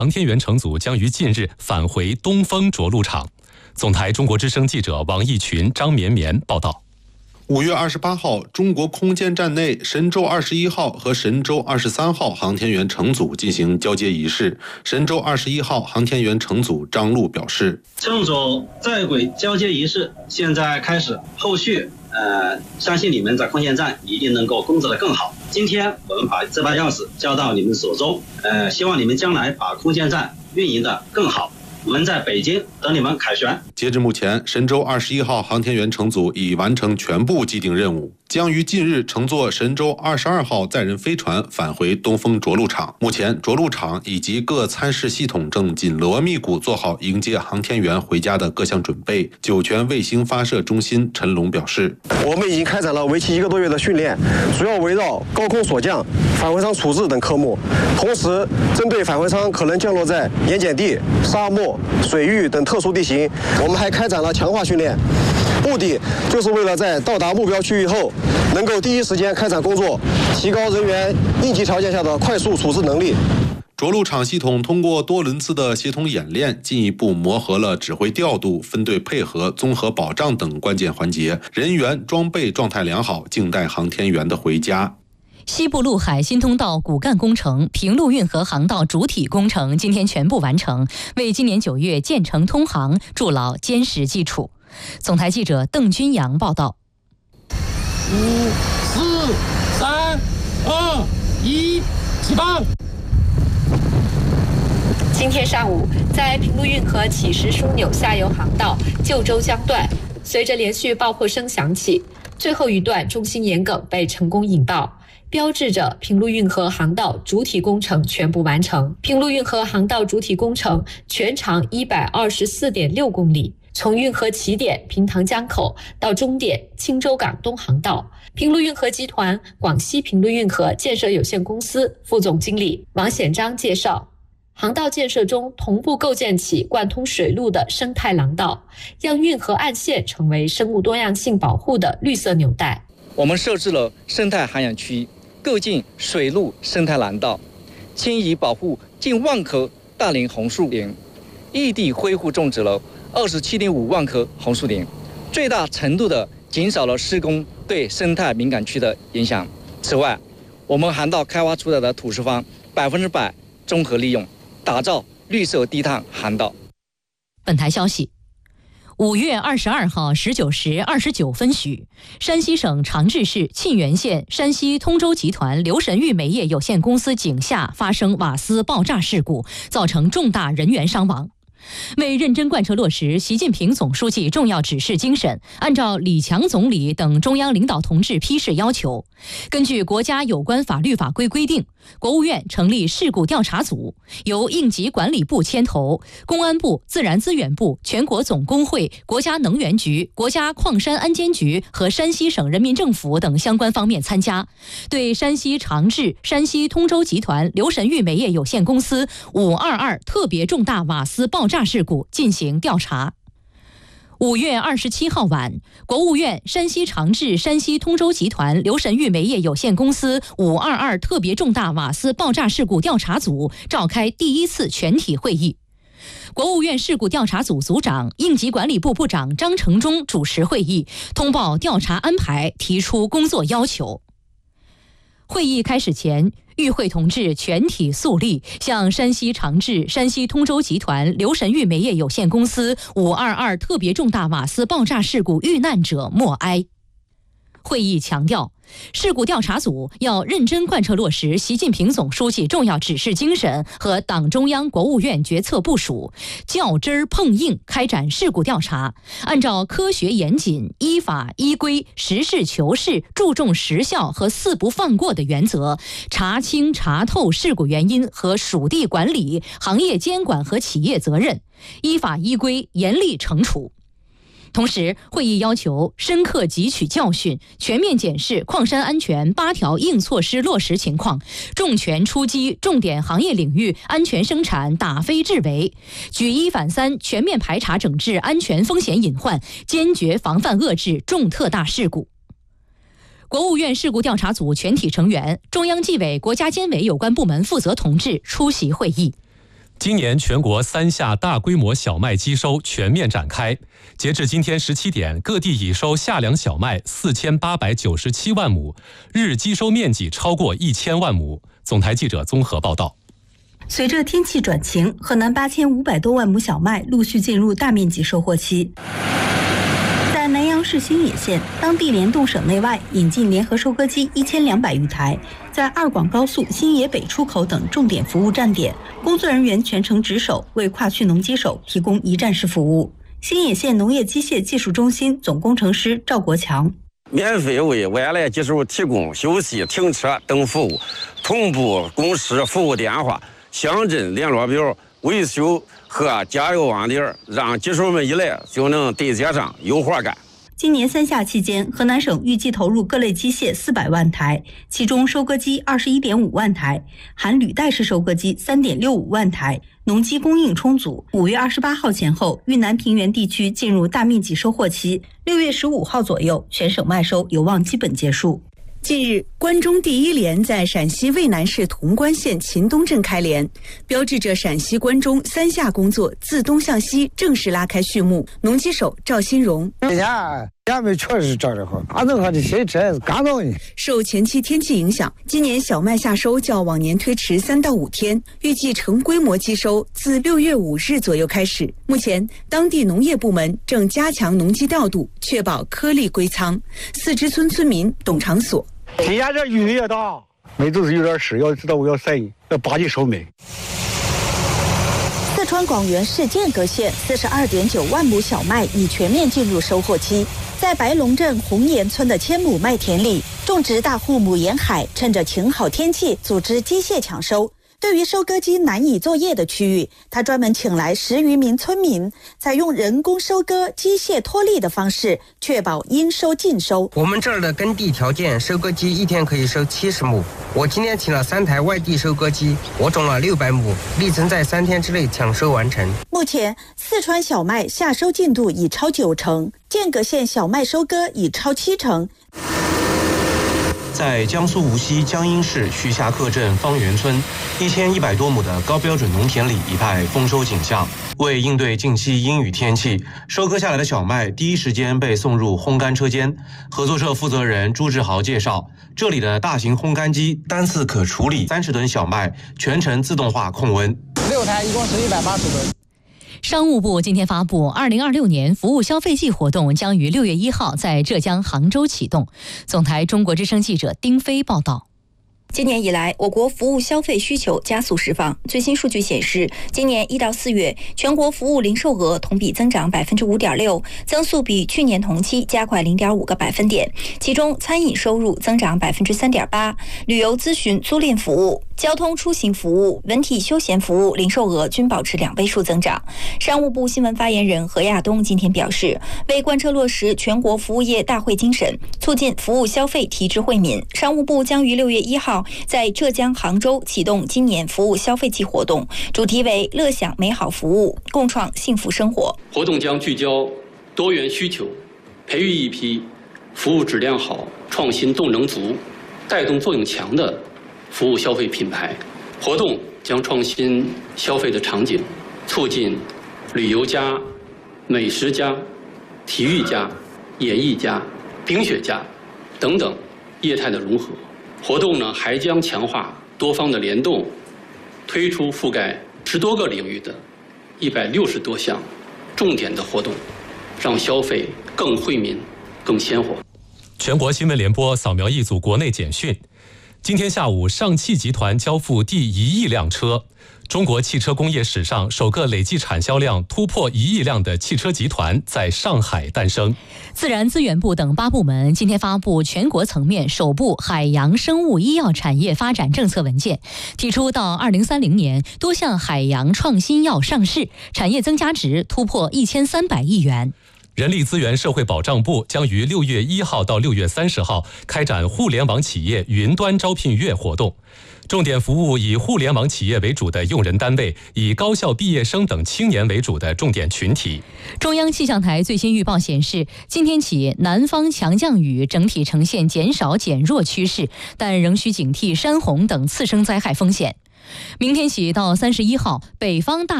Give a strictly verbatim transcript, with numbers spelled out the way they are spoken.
航天员乘组将于近日返回东风着陆场。总台中国之声记者王义群、张绵绵报道。 五月二十八号，中国空间站内神舟二十一号和神舟二十三号航天员乘组进行交接仪式。神舟二十一号航天员乘组张陆表示， 乘组在轨交接仪式现在开始，后续呃，相信你们在空间站一定能够工作得更好。今天我们把这把钥匙交到你们手中，呃，希望你们将来把空间站运营得更好。我们在北京等你们凯旋。 截至目前，神舟二十一号航天员乘组已完成全部既定任务，将于近日乘坐神舟二十二号载人飞船返回东风着陆场。目前，着陆场以及各参试系统正紧锣密鼓做好迎接航天员回家的各项准备。酒泉卫星发射中心陈龙表示， 我们已经开展了为期一个多月的训练，主要围绕高空锁降、返回舱处置等科目，同时针对返回舱可能降落在盐碱地、沙漠、水域等特殊地形，我们还开展了强化训练，目的就是为了在到达目标区域后，能够第一时间开展工作，提高人员应急条件下的快速处置能力。 着陆场系统通过多轮次的协同演练，进一步磨合了指挥调度、分队配合、综合保障等关键环节，人员装备状态良好，静待航天员的回家。 西部陆海新通道骨干工程、平陆运河航道主体工程今天全部完成，为今年九月建成通航筑牢坚实基础。总台记者邓军阳报道。 五、四、三、二、一，起航！ 今天上午，在平陆运河起石枢纽下游航道旧州江段，随着连续爆破声响起，最后一段中心沿梗被成功引爆，标志着平陆运河航道主体工程全部完成。平陆运河航道主体工程全长一百二十四点六公里，从运河起点平塘江口到终点青州港东航道。平陆运河集团广西平陆运河建设有限公司副总经理王显章介绍，航道建设中同步构建起贯通水路的生态廊道，让运河岸线成为生物多样性保护的绿色纽带。 我们设置了生态涵养区，构建水陆生态廊道，迁移保护近万棵大龄红树林，异地恢复种植了二十七点五万棵红树林，最大程度的减少了施工对生态敏感区的影响。此外，我们航道开发出来的土石方百分之百综合利用，打造绿色低碳航道。 本台消息，五月二十二号十九时二十九分许，山西省长治市沁源县山西通州集团刘神玉煤业有限公司井下发生瓦斯爆炸事故，造成重大人员伤亡。为认真贯彻落实习近平总书记重要指示精神，按照李强总理等中央领导同志批示要求，根据国家有关法律法规规定，国务院成立事故调查组，由应急管理部牵头，公安部、自然资源部、全国总工会、国家能源局、国家矿山安监局和山西省人民政府等相关方面参加，对山西长治、山西通州集团刘神玉煤业有限公司五二二特别重大瓦斯爆炸事故进行调查。五月二十七号晚，国务院山西长治山西通州集团刘神玉煤业有限公司五二二特别重大瓦斯爆炸事故调查组召开第一次全体会议。国务院事故调查组组长、应急管理部部长张成忠主持会议，通报调查安排，提出工作要求。会议开始前，与会同志全体肃立，向山西长治山西通州集团刘神玉煤业有限公司五二二特别重大瓦斯爆炸事故遇难者默哀。会议强调，事故调查组要认真贯彻落实习近平总书记重要指示精神和党中央国务院决策部署，较真儿碰硬开展事故调查，按照科学严谨、依法依规、实事求是、注重实效和四不放过的原则，查清查透事故原因和属地管理、行业监管和企业责任，依法依规严厉惩处。同时，会议要求深刻汲取教训，全面检视矿山安全八条硬措施落实情况，重拳出击重点行业领域安全生产打非治为，举一反三，全面排查整治安全风险隐患，坚决防范遏制重特大事故。国务院事故调查组全体成员、中央纪委、国家监委有关部门负责同志出席会议。 今年全国三下大规模小麦机收全面展开，截至今天十七点，各地已收夏粮小麦四千八百九十七万亩，日机收面积超过一千万亩。总台记者综合报道。 随着天气转晴，河南八千五百多万亩小麦陆续进入大面积收获期。在南阳市新野县，当地联动省内外引进联合收割机一千两百余台，在二广高速、新野北出口等重点服务站点，工作人员全程值守，为跨区农机手提供一站式服务。新野县农业机械技术中心总工程师赵国强。 免费为外来机手提供休息、停车等服务，同步公示服务电话、乡镇联络表、维修和加油网点，让机手们一来就能对接上，有活干。 今年三夏期间，河南省预计投入各类机械四百万台，其中收割机二十一点五万台，含履带式收割机三点六五万台，农机供应充足。五月二十八号前后，豫南平原地区进入大面积收获期，六月十五号左右，全省麦收有望基本结束。近日，关中第一连在陕西渭南市潼关县秦东镇开连，标志着陕西关中三夏工作自东向西正式拉开序幕。农机手赵新荣： 今年小麦确实长得好，俺那块的谁这干燥呢？ 受前期天气影响，今年小麦夏收较往年推迟三到五天，预计成规模机收自六月五日左右开始。目前，当地农业部门正加强农机调度，确保颗粒归仓。四支村村民董长所。 今年这雨也大，麦都是有点湿，要知道我要晒，要巴结收麦。 四川广元市剑阁县四十二点九万亩小麦已全面进入收获期，在白龙镇红岩村的千亩麦田里，种植大户母沿海趁着晴好天气组织机械抢收。对于收割机难以作业的区域，他专门请来十余名村民，采用人工收割、机械脱粒的方式，确保应收尽收。 我们这儿的耕地条件，收割机一天可以收七十亩。我今天请了三台外地收割机，我种了六百亩，力争在三天之内抢收完成。 目前，四川小麦夏收进度已超九成，剑阁县小麦收割已超七成。 在江苏无锡江阴市徐霞客镇方圆村，一千一百多亩的高标准农田里一派丰收景象。为应对近期阴雨天气，收割下来的小麦第一时间被送入烘干车间。合作社负责人朱志豪介绍，这里的大型烘干机单次可处理三十吨小麦，全程自动化控温。 六台一共是一百八十吨。 商务部今天发布，二零二六年服务消费季活动将于六月一号在浙江杭州启动。总台中国之声记者丁飞报道。 今年以来，我国服务消费需求加速释放。最新数据显示，今年一到四月，全国服务零售额同比增长百分之五点六，增速比去年同期加快零点五个百分点。其中，餐饮收入增长百分之三点八，旅游咨询租赁服务、交通出行服务、文体休闲服务零售额均保持两位数增长。商务部新闻发言人何亚东今天表示，为贯彻落实全国服务业大会精神，促进服务消费提质惠民，商务部将于六月一号在浙江杭州启动今年服务消费季活动，主题为乐享美好服务，共创幸福生活。 活动将聚焦多元需求，培育一批服务质量好、创新动能足、带动作用强的服务消费品牌。活动将创新消费的场景，促进旅游加、美食加、体育加、演艺加、冰雪加等等业态的融合。活动呢还将强化多方的联动，推出覆盖十多个领域的一百六十多项重点的活动，让消费更惠民、更鲜活。 全国新闻联播扫描一组国内简讯。今天下午，上汽集团交付第一亿辆车，中国汽车工业史上首个累计产销量突破一亿辆的汽车集团在上海诞生。 自然资源部等八部门今天发布全国层面首部海洋生物医药产业发展政策文件，提出到二零三零年多项海洋创新药上市，产业增加值突破一千三百亿元。 人力资源社会保障部将于六月一号到六月三十号开展互联网企业云端招聘月活动，重点服务以互联网企业为主的用人单位，以高校毕业生等青年为主的重点群体。 中央气象台最新预报显示，今天起南方强降雨整体呈现减少减弱趋势，但仍需警惕山洪等次生灾害风险。 明天起到三十一号，北方大